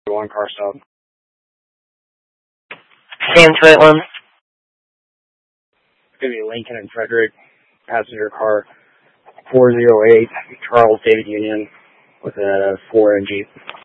One car stop. Sam 281. It's going to be Lincoln and Frederick, passenger car 408, Charles David Union, with a 4 Jeep.